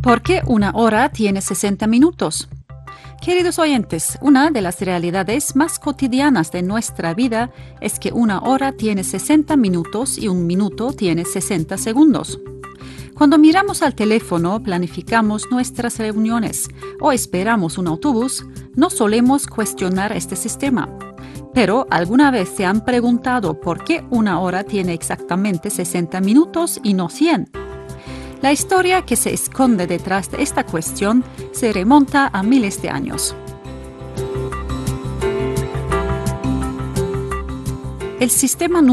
¿Por qué una hora tiene 60 minutos? Queridos oyentes, una de las realidades más cotidianas de nuestra vida es que una hora tiene 60 minutos y un minuto tiene 60 segundos. Cuando miramos al teléfono, planificamos nuestras reuniones o esperamos un autobús, no solemos cuestionar este sistema. Pero ¿alguna vez se han preguntado por qué una hora tiene exactamente 60 minutos y no 100? La historia que se esconde detrás de esta cuestión se remonta a miles de años. El sistema